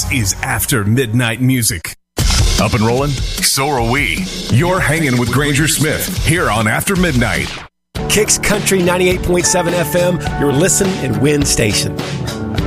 This is After Midnight Music. Up and rolling? So are we. You're hanging with Granger Smith here on After Midnight. Kicks Country 98.7 FM, your listen and win station.